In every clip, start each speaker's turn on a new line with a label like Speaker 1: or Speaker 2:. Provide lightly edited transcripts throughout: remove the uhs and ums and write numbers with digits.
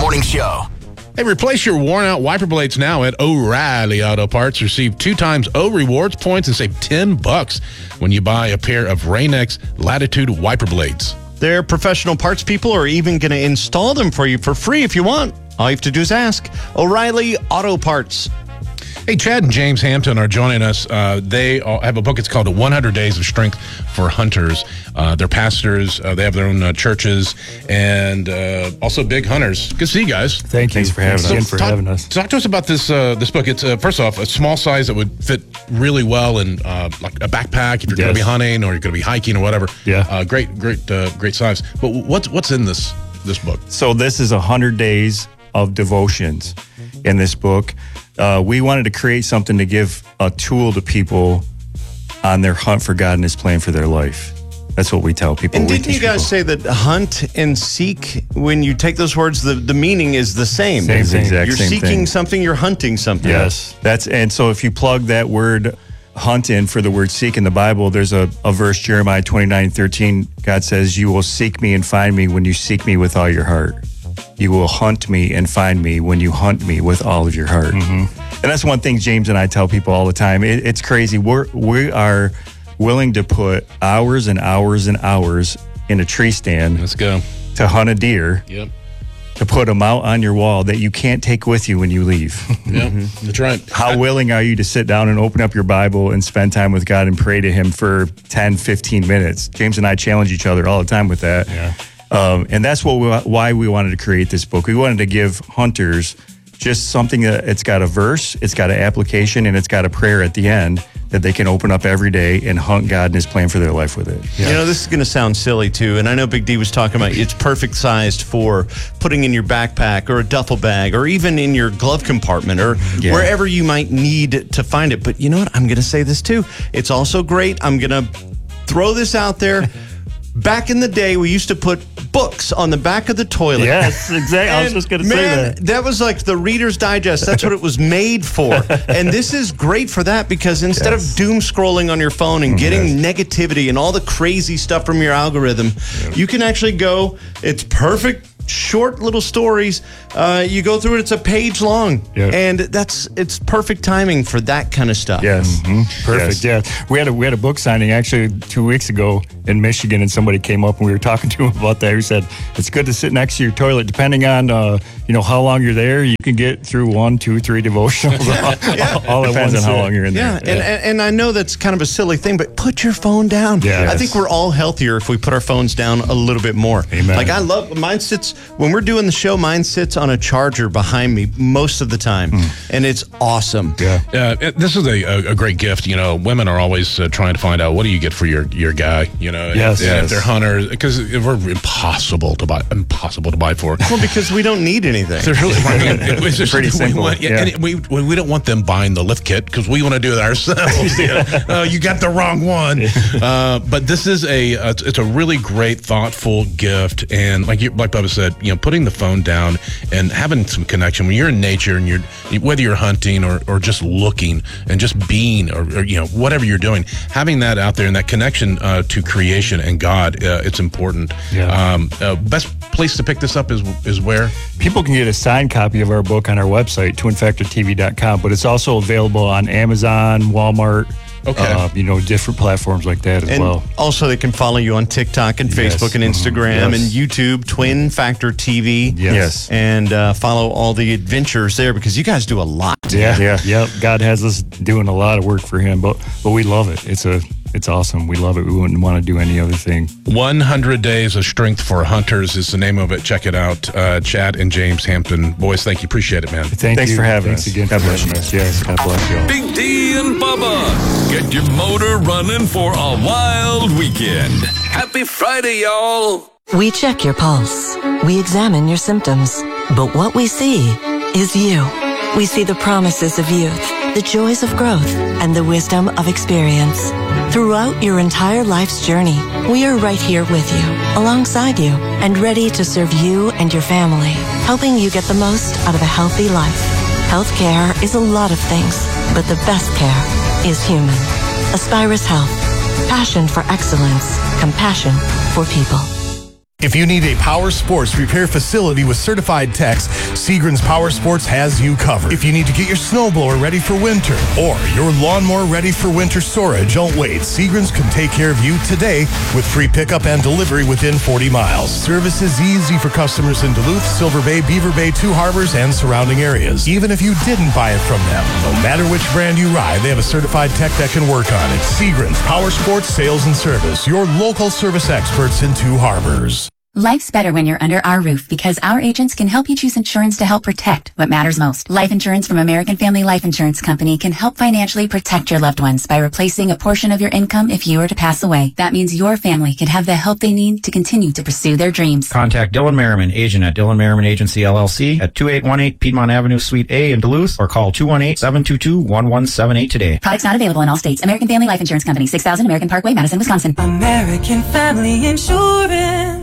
Speaker 1: Morning Show.
Speaker 2: Hey, replace your worn-out wiper blades now at O'Reilly Auto Parts. Receive 2 times O Rewards points and save $10 when you buy a pair of Rain-X Latitude wiper blades.
Speaker 3: Their professional parts people are even going to install them for you for free if you want. All you have to do is ask. O'Reilly Auto Parts.
Speaker 2: Hey, Chad and James Hampton are joining us. They have a book. It's called 100 Days of Strength for Hunters. They're pastors. They have their own churches and also big hunters. Good to see you guys.
Speaker 4: Thanks for having us.
Speaker 2: Talk to us about this book. It's, first off, a small size that would fit really well in like a backpack if you're going to be hunting or you're going to be hiking or whatever.
Speaker 4: Yeah.
Speaker 2: Great size. But what's in this book?
Speaker 4: So this is 100 days of devotions in this book. We wanted to create something to give a tool to people on their hunt for God and His plan for their life. That's what we tell people.
Speaker 3: And didn't you guys say that hunt and seek, when you take those words, the meaning is the same?
Speaker 4: Same thing.
Speaker 3: You're seeking something, you're hunting something.
Speaker 4: Yes. And so if you plug that word hunt in for the word seek in the Bible, there's a verse, Jeremiah 29:13. God says, "You will seek me and find me when you seek me with all your heart. You will hunt me and find me when you hunt me with all of your heart." Mm-hmm. And that's one thing James and I tell people all the time. It's crazy. We are willing to put hours and hours and hours in a tree stand.
Speaker 2: Let's go.
Speaker 4: To hunt a deer.
Speaker 2: Yep.
Speaker 4: To put them out on your wall that you can't take with you when you leave.
Speaker 2: Yeah, that's right.
Speaker 4: How willing are you to sit down and open up your Bible and spend time with God and pray to Him for 10, 15 minutes? James and I challenge each other all the time with that.
Speaker 2: Yeah.
Speaker 4: And that's why we wanted to create this book. We wanted to give hunters just something that it's got a verse, it's got an application, and it's got a prayer at the end that they can open up every day and hunt God and His plan for their life with it.
Speaker 3: Yeah. You know, this is going to sound silly too, and I know Big D was talking about it's perfect sized for putting in your backpack or a duffel bag or even in your glove compartment or wherever you might need to find it. But you know what? I'm going to say this too. It's also great. I'm going to throw this out there. Back in the day, we used to put books on the back of the toilet.
Speaker 4: Yes, exactly. I was just going to say that.
Speaker 3: That was like the Reader's Digest. That's what it was made for. And this is great for that because instead of doom scrolling on your phone and getting negativity and all the crazy stuff from your algorithm, you can actually go, it's perfect. Short little stories. You go through it, it's a page long. And it's perfect timing for that kind of stuff.
Speaker 4: Yes. Mm-hmm. Perfect. Yes. Yeah. We had a book signing actually 2 weeks ago in Michigan, and somebody came up and we were talking to him about that. He said it's good to sit next to your toilet. Depending on how long you're there, you can get through 1, 2, 3 devotionals. All depends on how long you're in there.
Speaker 3: And I know that's kind of a silly thing, but put your phone down. I think we're all healthier if we put our phones down a little bit more.
Speaker 4: Amen.
Speaker 3: Like I love mine sits. When we're doing the show, mine sits on a charger behind me most of the time, and it's awesome.
Speaker 2: This is a great gift. You know, women are always trying to find out what do you get for your guy. You know, if they're hunters, because we're impossible to buy for.
Speaker 3: Well, because we don't need anything.
Speaker 2: They're really
Speaker 4: it's just pretty simple.
Speaker 2: And we don't want them buying the lift kit because we want to do it ourselves. You got the wrong one. But this is it's a really great, thoughtful gift, and like Bubba said, putting the phone down and having some connection when you're in nature and whether you're hunting or just looking and just being or whatever you're doing, having that out there and that connection to creation and God, it's important. Best place to pick this up is where
Speaker 4: people can get a signed copy of our book on our website, twinfactortv.com, but it's also available on Amazon, Walmart. Different platforms like that as well.
Speaker 3: Also, they can follow you on TikTok and Facebook and Instagram and YouTube, Twin Factor TV.
Speaker 4: Yes.
Speaker 3: And follow all the adventures there because you guys do a lot.
Speaker 4: God has us doing a lot of work for Him, but we love it. It's awesome. We love it. We wouldn't want to do any other thing.
Speaker 2: 100 Days of Strength for Hunters is the name of it. Check it out. Chad and James Hampton. Boys, thank you. Appreciate it, man.
Speaker 4: Thanks for having us.
Speaker 3: Thanks again
Speaker 4: God bless us. Yes, God bless you all.
Speaker 1: Big D and Bubba. Get your motor running for a wild weekend. Happy Friday, y'all.
Speaker 5: We check your pulse. We examine your symptoms. But what we see is you. We see the promises of youth, the joys of growth, and the wisdom of experience. Throughout your entire life's journey, we are right here with you, alongside you, and ready to serve you and your family, helping you get the most out of a healthy life. Healthcare is a lot of things, but the best care is human. Aspirus Health. Passion for excellence. Compassion for people.
Speaker 6: If you need a power sports repair facility with certified techs, Seagram's Power Sports has you covered. If you need to get your snowblower ready for winter or your lawnmower ready for winter storage, don't wait. Seagram's can take care of you today with free pickup and delivery within 40 miles. Service is easy for customers in Duluth, Silver Bay, Beaver Bay, Two Harbors, and surrounding areas. Even if you didn't buy it from them, no matter which brand you ride, they have a certified tech that can work on it. Seagram's Power Sports Sales and Service, your local service experts in Two Harbors.
Speaker 7: Life's better when you're under our roof because our agents can help you choose insurance to help protect what matters most. Life insurance from American Family Life Insurance Company can help financially protect your loved ones by replacing a portion of your income if you were to pass away. That means your family can have the help they need to continue to pursue their dreams.
Speaker 8: Contact Dylan Merriman, agent at Dylan Merriman Agency, LLC at 2818 Piedmont Avenue, Suite A in Duluth, or call 218-722-1178 today.
Speaker 7: Products not available in all states. American Family Life Insurance Company, 6000 American Parkway, Madison, Wisconsin.
Speaker 9: American Family Insurance.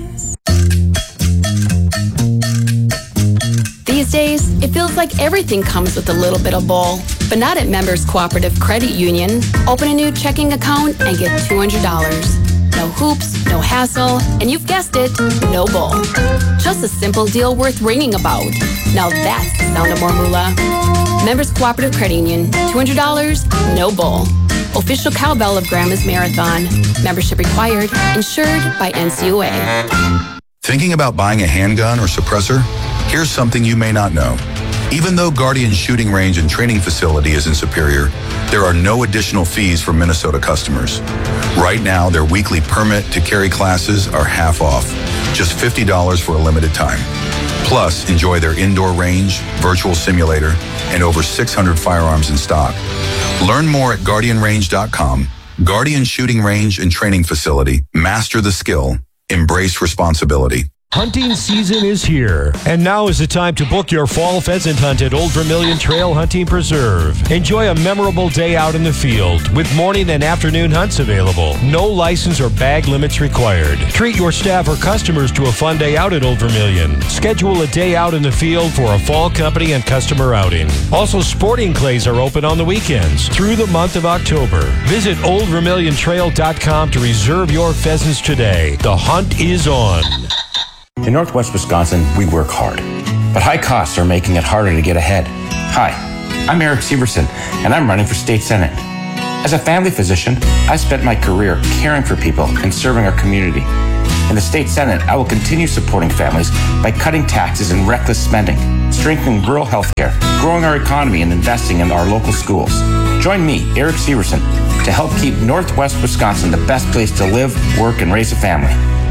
Speaker 10: These days, it feels like everything comes with a little bit of bull, but not at Members Cooperative Credit Union. Open a new checking account and get $200. No hoops, no hassle, and you've guessed it, no bull. Just a simple deal worth ringing about. Now that's the sound of more moolah. Members Cooperative Credit Union, $200, no bull. Official cowbell of Grandma's Marathon. Membership required. Insured by NCUA.
Speaker 11: Thinking about buying a handgun or suppressor? Here's something you may not know. Even though Guardian Shooting Range and Training Facility is in Superior, there are no additional fees for Minnesota customers. Right now, their weekly permit to carry classes are half off, just $50 for a limited time. Plus, enjoy their indoor range, virtual simulator, and over 600 firearms in stock. Learn more at GuardianRange.com. Guardian Shooting Range and Training Facility. Master the skill. Embrace responsibility.
Speaker 12: Hunting season is here, and now is the time to book your fall pheasant hunt at Old Vermilion Trail Hunting Preserve. Enjoy a memorable day out in the field with morning and afternoon hunts available. No license or bag limits required. Treat your staff or customers to a fun day out at Old Vermilion. Schedule a day out in the field for a fall company and customer outing. Also, sporting clays are open on the weekends through the month of October. Visit oldvermiliontrail.com to reserve your pheasants today. The hunt is on.
Speaker 13: In Northwest Wisconsin, we work hard, but high costs are making it harder to get ahead. Hi, I'm Eric Severson, and I'm running for state senate. As a family physician, I spent my career caring for people and serving our community. In the state senate, I will continue supporting families by cutting taxes and reckless spending, strengthening rural health care, growing our economy, and investing in our local schools. Join me, Eric Severson, to help keep Northwest Wisconsin the best place to live, work, and raise a family.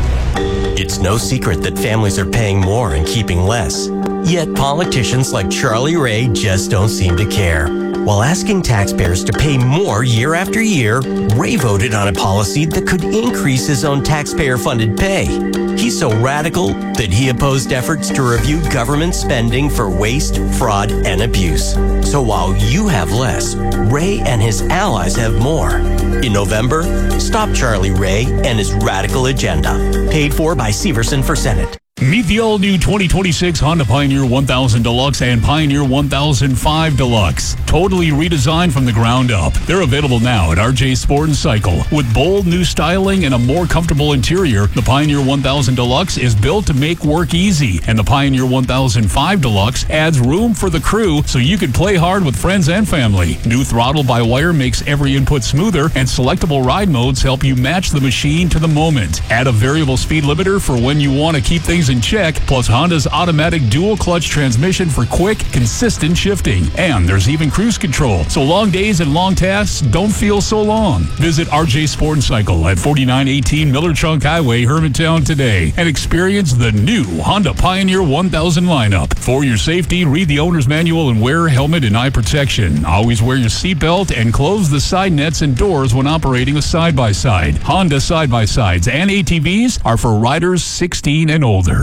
Speaker 14: It's no secret that families are paying more and keeping less. Yet politicians like Charlie Ray just don't seem to care. While asking taxpayers to pay more year after year, Ray voted on a policy that could increase his own taxpayer-funded pay. He's so radical that he opposed efforts to review government spending for waste, fraud, and abuse. So while you have less, Ray and his allies have more. In November, stop Charlie Ray and his radical agenda. Paid for by Severson for Senate.
Speaker 15: Meet the all-new 2026 Honda Pioneer 1000 Deluxe and Pioneer 1005 Deluxe. Totally redesigned from the ground up. They're available now at RJ Sport & Cycle. With bold new styling and a more comfortable interior, the Pioneer 1000 Deluxe is built to make work easy. And the Pioneer 1005 Deluxe adds room for the crew so you can play hard with friends and family. New throttle-by-wire makes every input smoother, and selectable ride modes help you match the machine to the moment. Add a variable speed limiter for when you want to keep things in check, plus Honda's automatic dual clutch transmission for quick, consistent shifting. And there's even cruise control, so long days and long tasks don't feel so long. Visit RJ Sport & Cycle at 4918 Miller Chunk Highway, Hermantown today and experience the new Honda Pioneer 1000 lineup. For your safety, read the owner's manual and wear helmet and eye protection. Always wear your seatbelt and close the side nets and doors when operating a side-by-side. Honda side-by-sides and ATVs are for riders 16 and older.